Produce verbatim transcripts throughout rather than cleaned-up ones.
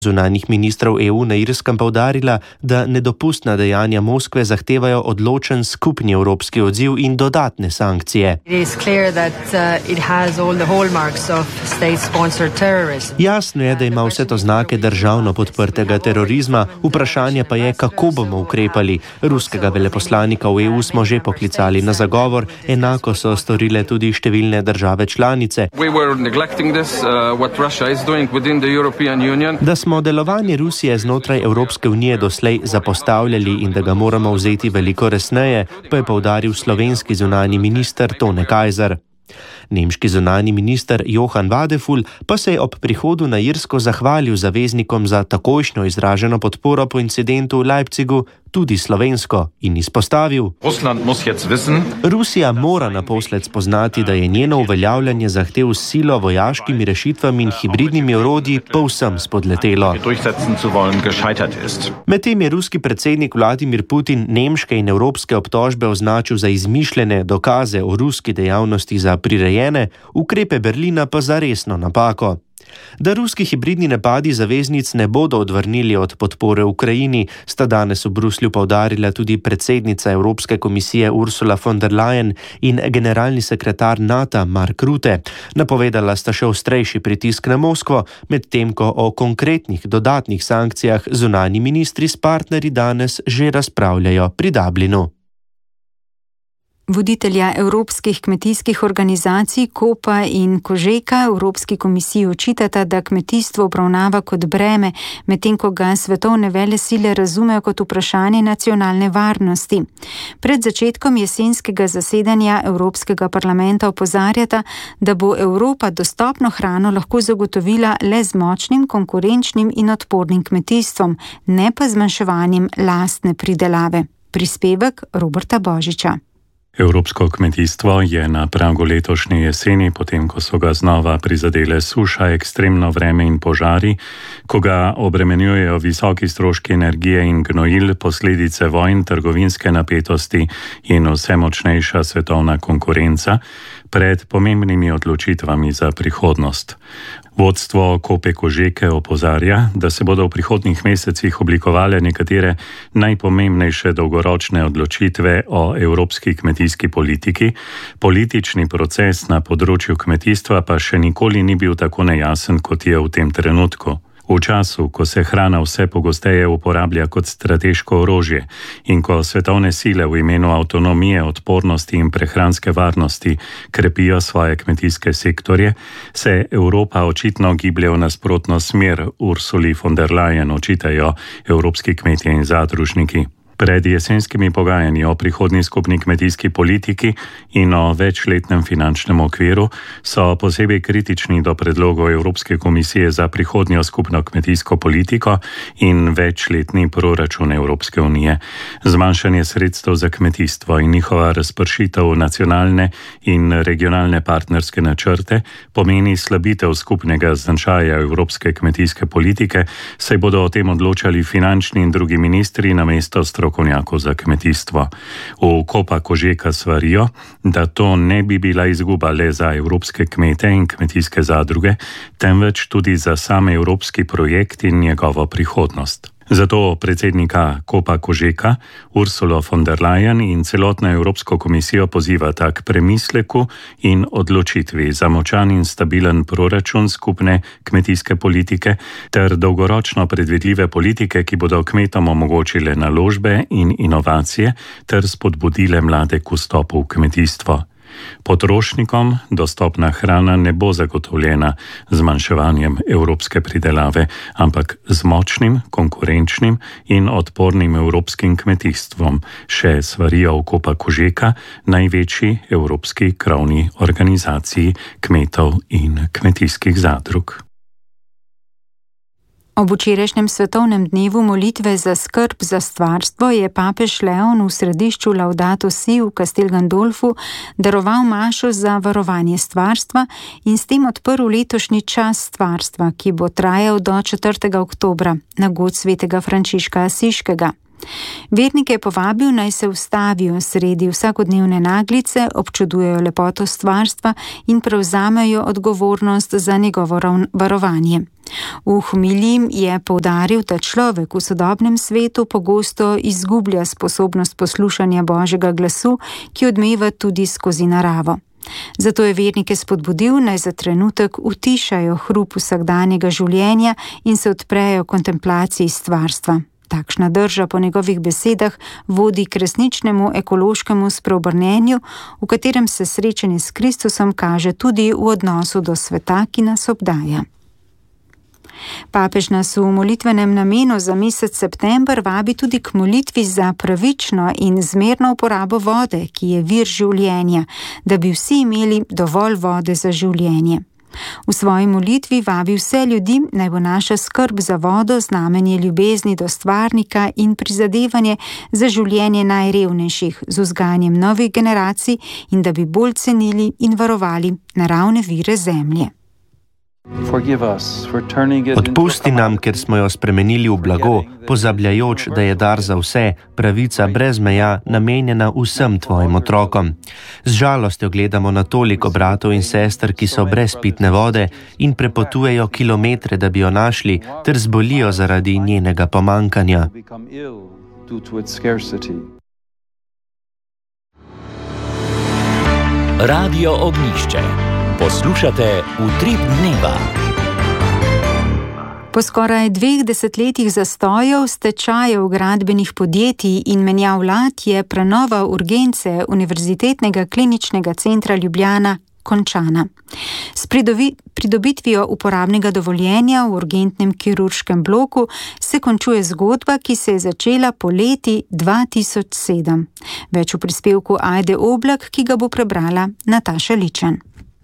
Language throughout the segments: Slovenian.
zunanjih ministrov E U na Irskem poudarila, da nedopustna dejanja Moskve zahtevajo odločen skupni evropski odziv in dodatne sankcije. Jasno je, da ima vse to znake državno podprtega terorizma, vprašanje pa je, kako bomo ukrepali. Ruskega veleposlanika v E U smo že poklicali na zagovor, enako so storile tudi številne države članice. Da smo delovanje Rusije znotraj Evropske unije doslej zapostavljali in da ga moramo vzeti veliko resneje, pa je poudaril slovenski zunanji minister Tone Kajzer. Nemški zunanji minister Johann Vadeful pa se je ob prihodu na Irsko zahvalil zaveznikom za takojšnjo izraženo podporo po incidentu v Leipzigu, tudi slovensko, in izpostavil: Rusija mora naposled spoznati, da je njeno uveljavljanje zahtev s silo, vojaškimi rešitvami in hibridnimi orodji povsem spodletelo. Medtem je ruski predsednik Vladimir Putin nemške in evropske obtožbe označil za izmišljene dokaze o ruski dejavnosti za prirejene, ukrepe Berlina pa za resno napako. Da ruski hibridni napadi zaveznic ne bodo odvrnili od podpore Ukrajini, sta danes v Bruslju poudarila tudi predsednica Evropske komisije Ursula von der Leyen in generalni sekretar NATO Mark Rutte. Napovedala sta še ostrejši pritisk na Moskvo, medtem ko o konkretnih dodatnih sankcijah zunanji ministri s partnerji danes že razpravljajo pri Dublinu. Voditelja evropskih kmetijskih organizacij Kopa in Kožeka Evropski komisiji očitata, da kmetijstvo obravnava kot breme, medtem ko ga svetovne velesile razumejo kot vprašanje nacionalne varnosti. Pred začetkom jesenskega zasedanja Evropskega parlamenta opozarjata, da bo Evropa dostopno hrano lahko zagotovila le z močnim, konkurenčnim in odpornim kmetijstvom, ne pa zmanjševanjem lastne pridelave. Prispevek Roberta Božiča. Evropsko kmetijstvo je na pragu letošnje jeseni, potem ko so ga znova prizadele suša, ekstremno vreme in požari, ko ga obremenjujejo visoki stroški energije in gnojil, posledice vojn, trgovinske napetosti in vse močnejša svetovna konkurenca, pred pomembnimi odločitvami za prihodnost. Vodstvo Kope Kožeke opozarja, da se bodo v prihodnjih mesecih oblikovale nekatere najpomembnejše dolgoročne odločitve o evropski kmetijski politiki, politični proces na področju kmetijstva pa še nikoli ni bil tako nejasen, kot je v tem trenutku. V času, ko se hrana vse pogosteje uporablja kot strateško orožje in ko svetovne sile v imenu avtonomije, odpornosti in prehranske varnosti krepijo svoje kmetijske sektorje, se Evropa očitno giblje v nasprotno smer, Ursuli von der Leyen očitajo evropski kmetje in zadružniki. Pred jesenskimi pogajanji o prihodnji skupni kmetijski politiki in o večletnem finančnem okviru so posebej kritični do predlogov Evropske komisije za prihodnjo skupno kmetijsko politiko in večletni proračun Evropske unije. Zmanjšanje sredstev za kmetijstvo in njihova razpršitev v nacionalne in regionalne partnerske načrte pomeni slabitev skupnega značaja evropske kmetijske politike, saj bodo o tem odločali finančni in drugi ministri namesto strokovnjakov za kmetijstvo. V Kopa Kožeka svarijo, da to ne bi bila izguba le za evropske kmete in kmetijske zadruge, temveč tudi za sam evropski projekt in njegovo prihodnost. Zato predsednika Kopa Kožeka, Ursulo von der Leyen in celotno Evropsko komisijo pozivata k premisleku in odločitvi za močan in stabilen proračun skupne kmetijske politike ter dolgoročno predvidljive politike, ki bodo kmetom omogočile naložbe in inovacije ter spodbudile mlade k vstopu v kmetijstvo. Potrošnikom dostopna hrana ne bo zagotovljena z zmanjševanjem evropske pridelave, ampak z močnim, konkurenčnim in odpornim evropskim kmetijstvom, še svarijo v Kopa Kožeka, največji evropski krovni organizaciji kmetov in kmetijskih zadrug. Ob včerajšnjem svetovnem dnevu molitve za skrb za stvarstvo je papež Leon v središču Laudato Si v Castel Gandolfu daroval mašo za varovanje stvarstva in s tem odprl letošnji čas stvarstva, ki bo trajal do četrtega oktobra na god svetega Frančiška Asiškega. Vernike je povabil, naj se ustavijo sredi vsakodnevne naglice, občudujejo lepoto stvarstva in prevzamejo odgovornost za njegovo varovanje. V homiliji je poudaril, da človek v sodobnem svetu pogosto izgublja sposobnost poslušanja Božjega glasu, ki odmeva tudi skozi naravo. Zato je vernike spodbudil, naj za trenutek utišajo hrup vsakdanjega življenja in se odprejo kontemplaciji stvarstva. Takšna drža po njegovih besedah vodi k resničnemu ekološkemu spreobrnenju, v katerem se srečanje s Kristusom kaže tudi v odnosu do sveta, ki nas obdaja. Papež nas v molitvenem namenu za mesec september vabi tudi k molitvi za pravično in zmerno uporabo vode, ki je vir življenja, da bi vsi imeli dovolj vode za življenje. V svoji molitvi vabi vse ljudi, naj bo naša skrb za vodo znamenje ljubezni do stvarnika in prizadevanje za življenje najrevnejših z vzgajanjem novih generacij in da bi bolj cenili in varovali naravne vire zemlje. Odpusti nam, ker smo jo spremenili v blago, pozabljajoč, da je dar za vse, pravica brez meja, namenjena vsem tvojim otrokom. Z žalostjo gledamo na toliko bratov in sester, ki so brez pitne vode in prepotujejo kilometre, da bi jo našli, ter zbolijo zaradi njenega pomankanja. Radio Ognjišče. Poslušate Utrip dneva. Po skoraj dveh desetletjih zastojev, stečajev gradbenih podjetij in menjav vlad je prenova urgence Univerzitetnega kliničnega centra Ljubljana končana. S pridobitvijo uporabnega dovoljenja v urgentnem kirurškem bloku se končuje zgodba, ki se je začela poleti dva tisoč sedem. Več v prispevku Ajde Oblak, ki ga bo prebrala Nataša Ličan.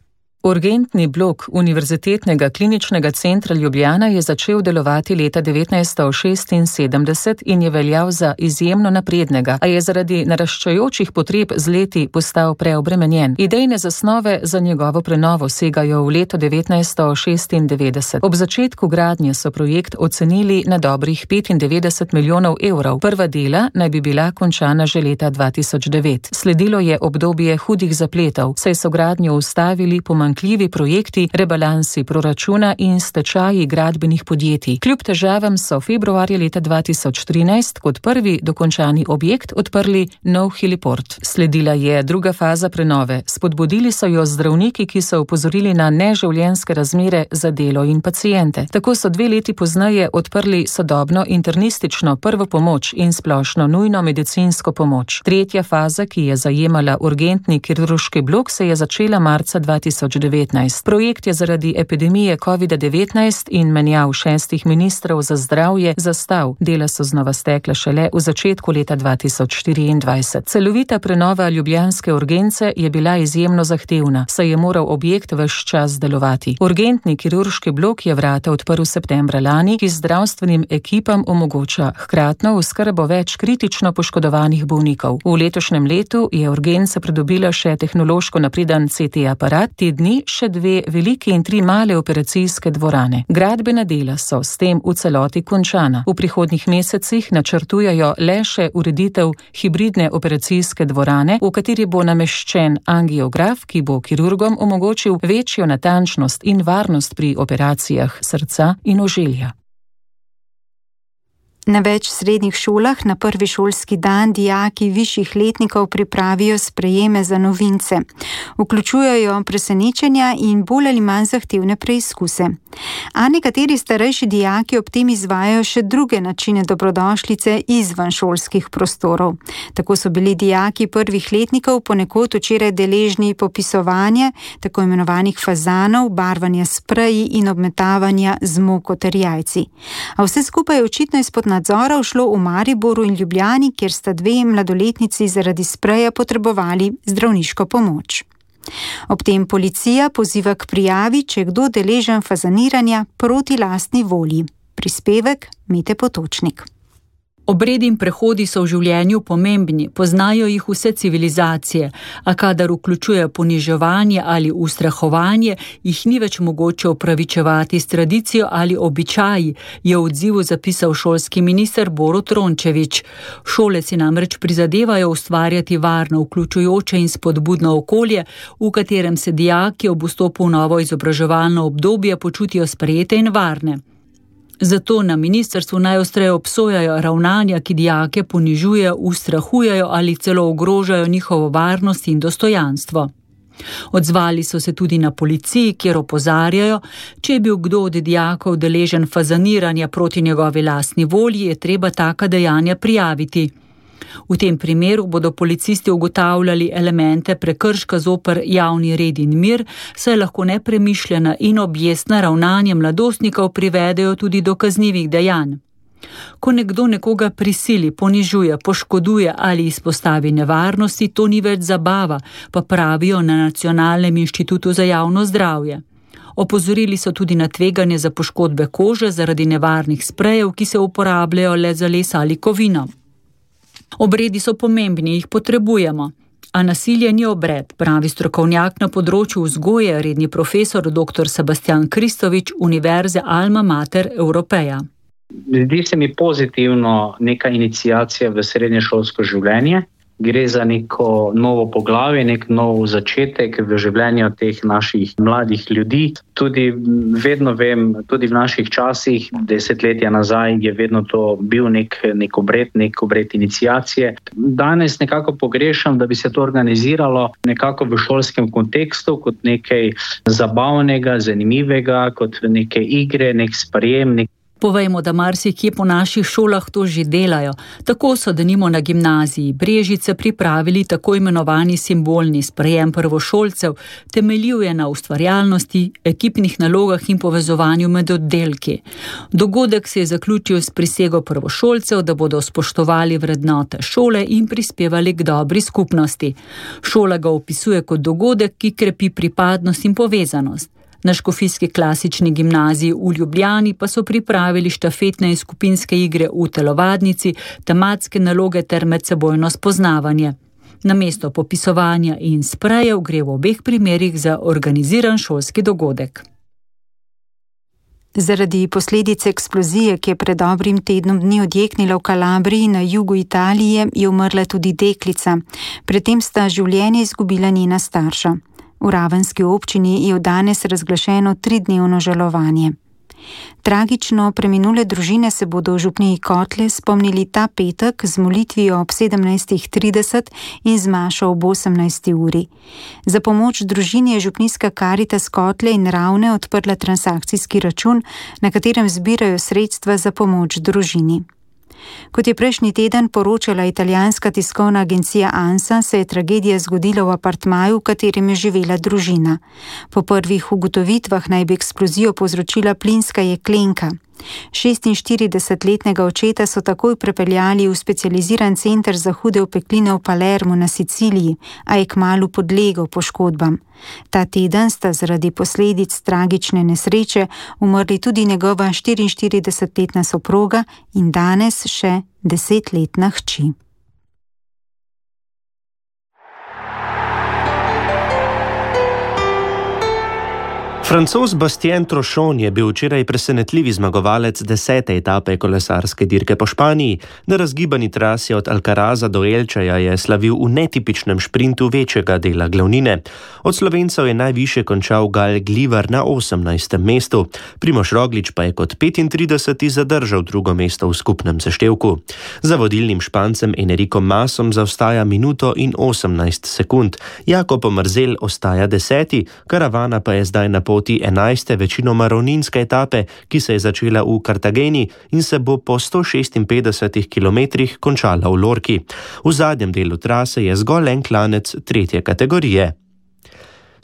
Urgentni blok Univerzitetnega kliničnega centra Ljubljana je začel delovati leta devetnajststo šestinsedemdeset in je veljal za izjemno naprednega, a je zaradi naraščajočih potreb z leti postal preobremenjen. Idejne zasnove za njegovo prenovo segajo v leto devetnajststo šestindevetdeset. Ob začetku gradnje so projekt ocenili na dobrih petindevetdeset milijonov evrov. Prva dela naj bi bila končana že leta dva tisoč devet. Sledilo je obdobje hudih zapletov, saj so gradnjo ustavili pomanjkljivi projekti, rebalansi proračuna in stečaji gradbenih podjetij. Kljub težavam so februarja leta dva tisoč trinajst kot prvi dokončani objekt odprli nov heliport. Sledila je druga faza prenove. Spodbudili so jo zdravniki, ki so opozorili na neživljenjske razmere za delo in paciente. Tako so dve leti pozneje odprli sodobno internistično prvo pomoč in splošno nujno medicinsko pomoč. Tretja faza, ki je zajemala urgentni kirurški blok, se je začela marca dva tisoč devetnajst. Projekt je zaradi epidemije kovida devetnajst in menjav šestih ministrov za zdravje zastal. Dela so znova stekla šele v začetku leta dva tisoč štiriindvajset. Celovita prenova ljubljanske urgence je bila izjemno zahtevna, saj je moral objekt ves čas delovati. Urgentni kirurški blok je vrata odprl septembra lani, ki zdravstvenim ekipam omogoča hkratno oskrbo več kritično poškodovanih bolnikov. V letošnjem letu je urgenca pridobila še tehnološko napreden C T aparat, te dni še dve veliki in tri male operacijske dvorane. Gradbena dela so s tem v celoti končana. V prihodnjih mesecih načrtujejo le še ureditev hibridne operacijske dvorane, v kateri bo nameščen angiograf, ki bo kirurgom omogočil večjo natančnost in varnost pri operacijah srca in ožilja. Na več srednjih šolah na prvi šolski dan dijaki višjih letnikov pripravijo sprejeme za novince. Vključujejo presenečenja in bolj ali manj zahtevne preizkuse. A nekateri starejši dijaki ob tem izvajajo še druge načine dobrodošlice izven šolskih prostorov. Tako so bili dijaki prvih letnikov ponekod včeraj deležni popisovanja tako imenovanih fazanov, barvanja s spreji in obmetavanja z moko ter jajci. A vse skupaj je očitno izpod nadzora šlo v Mariboru in Ljubljani, kjer sta dve mladoletnici zaradi spreja potrebovali zdravniško pomoč. Ob tem policija poziva k prijavi, če je kdo deležen fazaniranja proti lastni volji. Prispevek Mete Potočnik. Obredi in prehodi so v življenju pomembni, poznajo jih vse civilizacije, a kadar vključujejo poniževanje ali ustrahovanje, jih ni več mogoče opravičevati s tradicijo ali običaji, je v odzivu zapisal šolski minister Borut Rončević. Šole si namreč prizadevajo ustvarjati varno, vključujoče in spodbudno okolje, v katerem se dijaki ob vstopu v novo izobraževalno obdobje počutijo sprejete in varne. Zato na ministrstvu najostreje obsojajo ravnanja, ki dijake ponižujejo, ustrahujejo ali celo ogrožajo njihovo varnost in dostojanstvo. Odzvali so se tudi na policiji, kjer opozarjajo, če je bil kdo od dijakov deležen fazaniranja proti njegovi lastni volji, je treba taka dejanja prijaviti. V tem primeru bodo policisti ugotavljali elemente prekrška zoper javni red in mir, saj lahko nepremišljena in objestna ravnanja mladostnikov privedejo tudi do kaznivih dejanj. Ko nekdo nekoga prisili, ponižuje, poškoduje ali izpostavi nevarnosti, to ni več zabava, pa pravijo na Nacionalnem inštitutu za javno zdravje. Opozorili so tudi na tveganje za poškodbe kože zaradi nevarnih sprejev, ki se uporabljajo le za les ali kovino. Obredi so pomembni, jih potrebujemo. A nasilje ni obred, pravi strokovnjak na področju vzgoje, redni profesor dr. Sebastian Kristović, Univerze Alma Mater Europeja. Zdi se mi pozitivno neka inicijacija v srednješolsko življenje. Gre za neko novo poglavje, nek nov začetek v življenju teh naših mladih ljudi. Tudi vedno vem, tudi v naših časih, desetletja nazaj, je vedno to bil nek, nek obred, nek obred inicijacije. Danes nekako pogrešam, da bi se to organiziralo nekako v šolskem kontekstu, kot nekaj zabavnega, zanimivega, kot neke igre, nek sprejem, nek Povejmo, da marsikje po naših šolah to že delajo. Tako so denimo na gimnaziji Brežice pripravili tako imenovani simbolni sprejem prvošolcev, temeljuje na ustvarjalnosti, ekipnih nalogah in povezovanju med oddelki. Dogodek se je zaključil s prisego prvošolcev, da bodo spoštovali vrednote šole in prispevali k dobri skupnosti. Šola ga opisuje kot dogodek, ki krepi pripadnost in povezanost. Na Škofijski klasični gimnaziji v Ljubljani pa so pripravili štafetne in skupinske igre v telovadnici, tematske naloge ter medsebojno spoznavanje. Namesto popisovanja in sprejev gre v obeh primerih za organiziran šolski dogodek. Zaradi posledic eksplozije, ki je pred dobrim tednom dni odjeknila v Kalabriji na jugu Italije, je umrla tudi deklica. Pred tem sta življenje izgubila njena starša. V ravenski občini je od danes razglašeno tridnevno žalovanje. Tragično preminule družine se bodo v župniji Kotle spomnili ta petek z molitvijo ob sedemnajstih trideset in z mašo ob osemnajsti uri. Za pomoč družini je župnijska Karitas Kotle in Ravne odprla transakcijski račun, na katerem zbirajo sredstva za pomoč družini. Kot je prejšnji teden poročala italijanska tiskovna agencija ANSA, se je tragedija zgodila v apartmaju, v katerem je živela družina. Po prvih ugotovitvah naj bi eksplozijo povzročila plinska jeklenka. šestinštiridesetletnega očeta so takoj prepeljali v specializiran center za hude opekline v Palermu na Siciliji, a je kmalu podlegel poškodbam. Ta teden sta zaradi posledic tragične nesreče umrli tudi njegova štiriinštiridesetletna soproga in danes še desetletna hči. Francoz Bastien Trochon je bil včeraj presenetljivi zmagovalec desete etape kolesarske dirke po Španiji. Na razgibani trasi od Alcaraza do Elčeja je slavil v netipičnem šprintu večjega dela glavnine. Od Slovencev je najvišje končal Gal Glivar na osemnajstem mestu. Primož Roglič pa je kot petintrideseti zadržal drugo mesto v skupnem seštevku. Za vodilnim Špancem Enricom Masom zaostaja minuto in osemnajst sekund. Jakob Omerzel ostaja deseti, karavana pa je zdaj na poti enajste večinoma ravninske etape, ki se je začela v Kartageni in se bo po sto šestinpetdesetih kilometrih končala v Lorki. V zadnjem delu trase je zgolj en klanec tretje kategorije.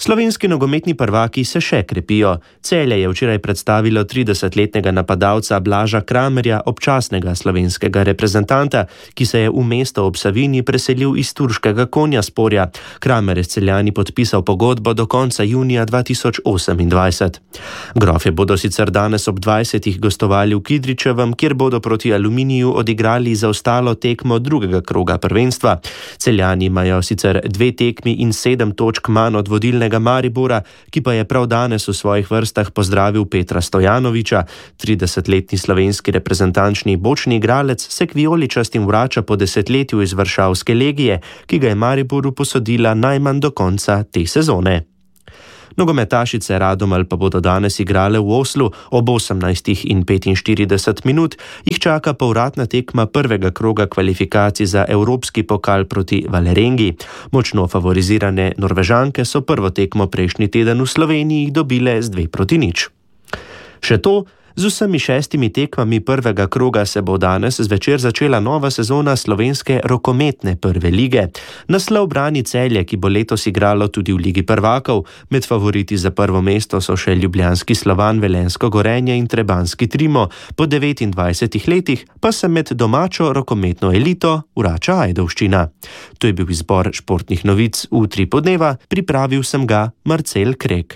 Slovenski nogometni prvaki se še krepijo. Celje je včeraj predstavilo tridesetletnega napadalca Blaža Kramerja, občasnega slovenskega reprezentanta, ki se je v mesto ob Savinji preselil iz turškega Konjasporja. Kramer je s Celjani podpisal pogodbo do konca junija dva tisoč osemindvajset. Grofje bodo sicer danes ob dvajsetih gostovali v Kidričevem, kjer bodo proti Aluminiju odigrali zaostalo tekmo drugega kroga prvenstva. Celjani imajo sicer dve tekmi in sedem točk manj od vodilnega Maribora, ki pa je prav danes v svojih vrstah pozdravil Petra Stojanoviča. tridesetletni slovenski reprezentančni bočni igralec se k vijoličastim vrača po desetletju iz varšavske legije, ki ga je Mariboru posodila najmanj do konca te sezone. Nogometašice Radomelj pa bodo danes igrale v Oslu. Ob osemnajstih in petinštirideset minut jih čaka povratna tekma prvega kroga kvalifikacij za evropski pokal proti Valerengi. Močno favorizirane Norvežanke so prvo tekmo prejšnji teden v Sloveniji dobile z dve proti nič. Še to, z vsemi šestimi tekmami prvega kroga se bo danes zvečer začela nova sezona slovenske rokometne prve lige. Naslov brani Celje, ki bo letos igralo tudi v Ligi prvakov. Med favoriti za prvo mesto so še ljubljanski Slovan, Velenjsko Gorenje in trebanjski Trimo. Po devetindvajsetih letih pa se med domačo rokometno elito vrača Ajdovščina. To je bil izbor športnih novic v Utripu dneva, pripravil sem ga Marcel Krek.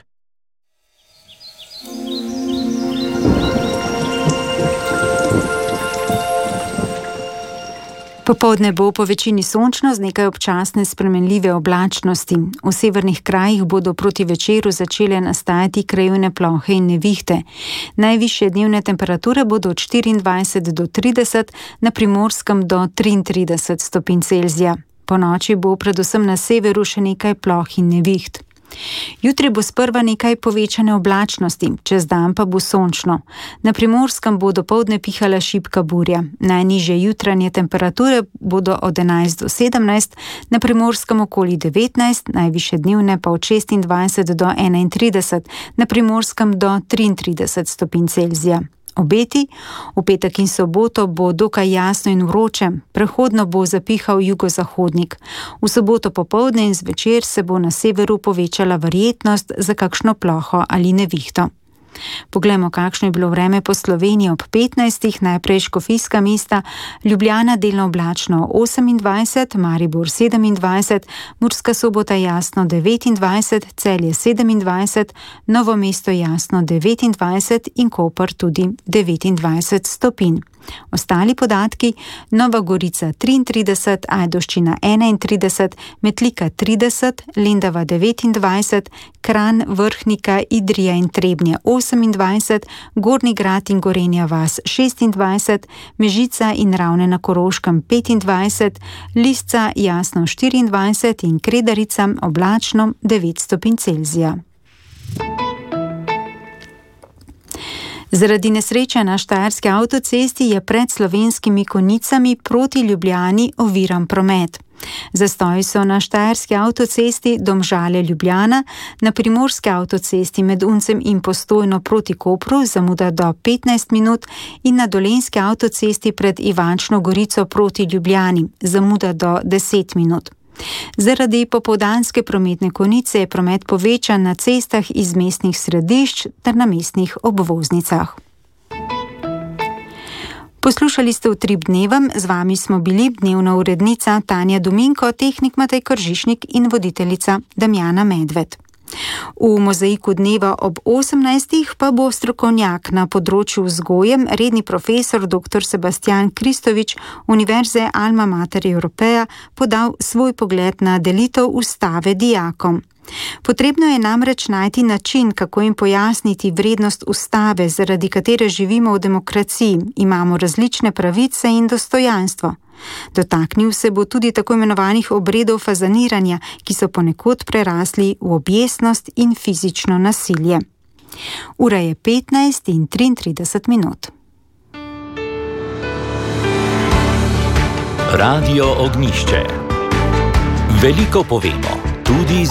Popoldne bo po večini sončno z nekaj občasne spremenljive oblačnosti. V severnih krajih bodo proti večeru začele nastajati krajevne plohe in nevihte. Najvišje dnevne temperature bodo od štiriindvajset do trideset, na Primorskem do triintrideset stopinj Celzija. Po noči bo predvsem na severu še nekaj ploh in neviht. Jutri bo sprva nekaj povečane oblačnosti, čez dan pa bo sončno. Na Primorskem bo dopoldne pihala šibka burja. Najnižje jutranje temperature bodo od enajst do sedemnajst, na Primorskem okoli devetnajst, najvišje dnevne pa od šestindvajset do enaintrideset, na Primorskem do triintrideset stopinj Celzija. Obeti, v petek in soboto bo dokaj jasno in vroče, prehodno bo zapihal jugozahodnik. V soboto popoldne in zvečer se bo na severu povečala verjetnost za kakšno ploho ali nevihto. Poglejmo, kakšno je bilo vreme po Sloveniji ob petnajstih, najprej Škofijska mesta, Ljubljana delno oblačno osemindvajset, Maribor sedemindvajset, Murska Sobota jasno devetindvajset, Celje sedemindvajset, Novo mesto jasno devetindvajset in Koper tudi devetindvajset stopinj. Ostali podatki: Nova Gorica triintrideset, Ajdovščina enaintrideset, Metlika trideset, Lendava devetindvajset, Kranj, Vrhnika, Idrija in Trebnje osemindvajset, Gornji Grad in Gorenja vas šestindvajset, Mežica in Ravne na Koroškem petindvajset, Lisca jasno štiriindvajset in Kredarica oblačno devet stopinj Celzija. Zaradi nesreče na štajerski avtocesti je pred Slovenskimi Konjicami proti Ljubljani oviran promet. Zastoji so na štajerski avtocesti Domžale-Ljubljana, na primorski avtocesti med Uncem in Postojno proti Kopru zamuda do petnajst minut in na dolenjski avtocesti pred Ivančno Gorico proti Ljubljani zamuda do deset minut. Zaradi popoldanske prometne konice je promet povečan na cestah iz mestnih središč ter na mestnih obvoznicah. Poslušali ste Utrip dneva, z vami smo bili dnevna urednica Tanja Dominko, tehnik Matej Kržišnik in voditeljica Damjana Medved. V mozaiku dneva ob osemnajstih pa bo strokovnjak na področju vzgoje, redni profesor dr. Sebastian Kristovič Univerze Alma Mater Europaea podal svoj pogled na delitev ustave dijakom. Potrebno je namreč najti način, kako jim pojasniti vrednost ustave, zaradi katere živimo v demokraciji, imamo različne pravice in dostojanstvo. Dotaknil se bo tudi tako imenovanih obredov fazaniranja, ki so ponekod prerasli v objestnost in fizično nasilje. Ura je petnajst in triintrideset minut. Radio Ognjišče. Veliko povemo, tudi